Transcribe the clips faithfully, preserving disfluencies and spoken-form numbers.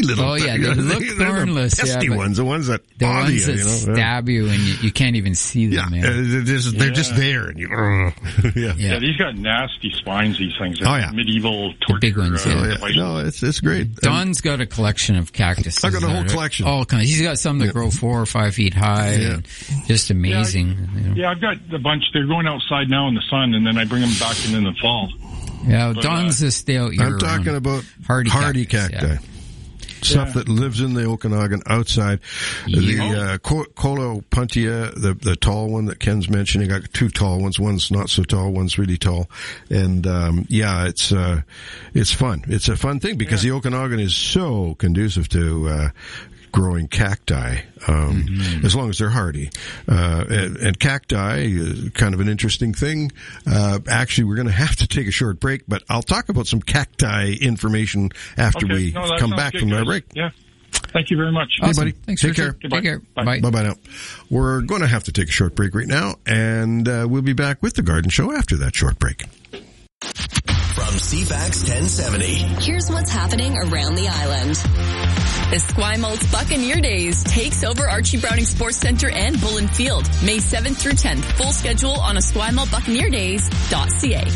little. Oh yeah, they look thornless. The pesty yeah, ones, the ones that the bother ones you, that you know? stab you and you, you can't even see them. Yeah, Yeah, uh, they're, just, they're Yeah. just there. And you, uh, yeah. Yeah. yeah. These got nasty spines, these things. Oh, yeah. Medieval torture. The big ones, uh, yeah. Oh, yeah. devices. No, it's it's great. Don's got a collection of cactuses. I got a whole that are collection. All kinds. He's got some that Yeah. grow four or five feet high. Yeah. And just amazing. you know. Yeah, I've got a bunch. They're going outside now in the sun, and then I bring them back in in the fall. Yeah, But, Don's uh, a stay out year I'm talking round. about hardy, hardy cactus, cacti. yeah. Stuff Yeah. that lives in the Okanagan outside. The Yeah. uh, Co- Colopuntia, the the tall one that Ken's mentioned, he got two tall ones. One's not so tall, one's really tall. And um, yeah, it's uh, it's fun. It's a fun thing because the Okanagan is so conducive to uh, growing cacti, um, Mm-hmm. as long as they're hardy. Uh, and, and cacti is kind of an interesting thing. Uh, actually, we're going to have to take a short break, but I'll talk about some cacti information after Okay. we No, that come sounds back good, from our guys. break. Yeah. Thank you very much. Hey, Awesome. buddy. Thanks, Take Richard. care. Take care. Bye. Bye. Bye-bye now. We're going to have to take a short break right now, and uh, we'll be back with the Garden Show after that short break. From C FAX ten seventy. Here's what's happening around the island. The Esquimalt Buccaneer Days takes over Archie Browning Sports Center and Bullen Field, May seventh through tenth. Full schedule on esquimalt buccaneer days dot c a.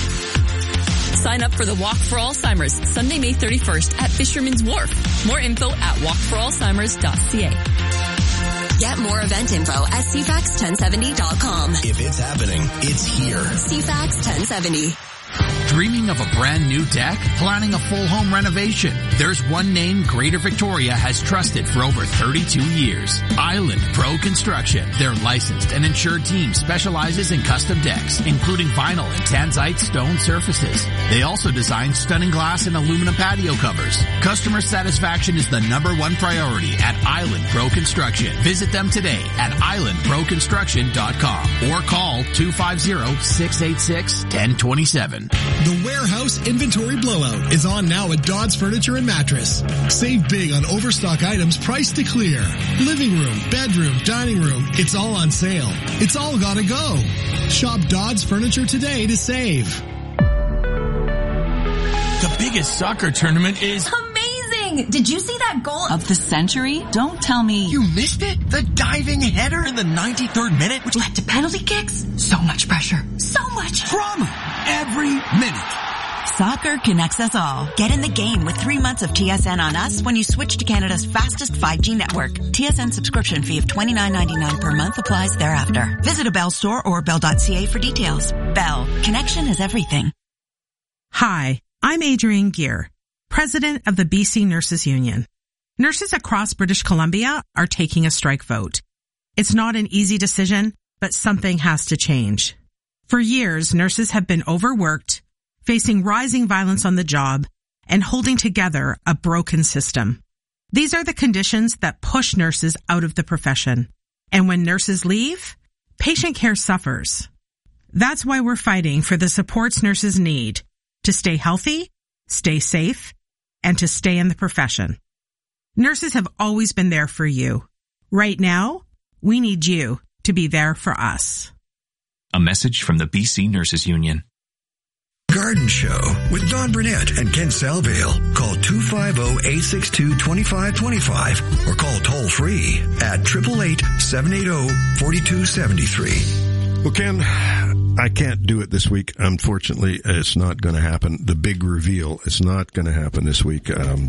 Sign up for the Walk for Alzheimer's, Sunday, May thirty-first at Fisherman's Wharf. More info at walk for alzheimers dot c a. Get more event info at c fax ten seventy dot com. If it's happening, it's here. C FAX ten seventy. Dreaming of a brand new deck? Planning a full home renovation? There's one name Greater Victoria has trusted for over thirty-two years. Island Pro Construction. Their licensed and insured team specializes in custom decks, including vinyl and tanzite stone surfaces. They also design stunning glass and aluminum patio covers. Customer satisfaction is the number one priority at Island Pro Construction. Visit them today at island pro construction dot com or call two five zero, six eight six, one zero two seven. The Warehouse Inventory Blowout is on now at Dodds Furniture and Mattress. Save big on overstock items priced to clear. Living room, bedroom, dining room, it's all on sale. It's all gotta go. Shop Dodds Furniture today to save. The biggest soccer tournament is... Amazing! Did you see that goal of the century? Don't tell me. You missed it? The diving header in the ninety-third minute, which led to penalty kicks? So much pressure. So much drama every minute. Soccer connects us all. Get in the game with three months of T S N on us when you switch to Canada's fastest five G network. T S N subscription fee of twenty-nine ninety-nine per month applies thereafter. Visit a Bell store or bell dot c a for details. Bell. Connection is everything. Hi, I'm Adrienne Gear, President of the B C Nurses Union. Nurses across British Columbia are taking a strike vote. It's not an easy decision, but something has to change. For years, nurses have been overworked, facing rising violence on the job, and holding together a broken system. These are the conditions that push nurses out of the profession. And when nurses leave, patient care suffers. That's why we're fighting for the supports nurses need to stay healthy, stay safe, and to stay in the profession. Nurses have always been there for you. Right now, we need you to be there for us. A message from the B C Nurses Union. Garden Show with Don Burnett and Ken Salvale. Call two five zero, eight six two, two five two five or call toll free at eight eight eight, seven eight zero, four two seven three. Well, Ken, I can't do it this week. Unfortunately, it's not going to happen. The big reveal is not going to happen this week. Um,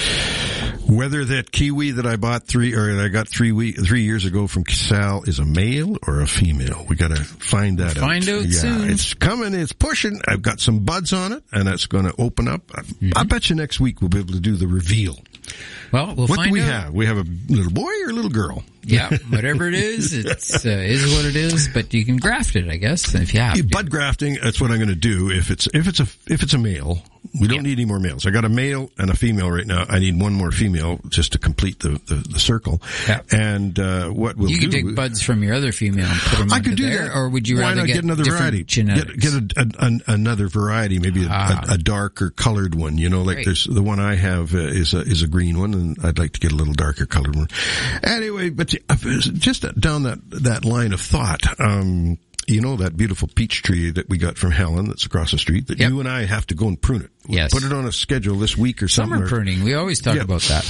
whether that kiwi that I bought three, or that I got three week, three years ago from Sal is a male or a female, we got to find that we'll out. Find out yeah, soon. It's coming. It's pushing. I've got some buds on it, and it's going to open up. Mm-hmm. I bet you next week we'll be able to do the reveal. Well, we'll what find do we out. have? We have a little boy or a little girl? Yeah, whatever it is, it's uh, is what it is. But you can graft it, I guess, if you have to. Bud grafting. That's what I'm going to do. If it's if it's a if it's a male, we don't yeah. need any more males. I got a male and a female right now. I need one more female just to complete the the, the circle. Yeah. And uh, what we'll you do? You could take buds from your other female and put them I into could do there, that. or would you Why rather not get, get another variety? Genetics? Get, get a, a, a, another variety, maybe a, ah. a, a darker colored one. You know, like right. there's the one I have uh, is a is a green one, and I'd like to get a little darker colored one. Anyway, but just down that that line of thought. Um, You know that beautiful peach tree that we got from Helen that's across the street that yep. you and I have to go and prune it. We'll yes. put it on a schedule this week or something. Summer pruning. We always talk yeah. about that.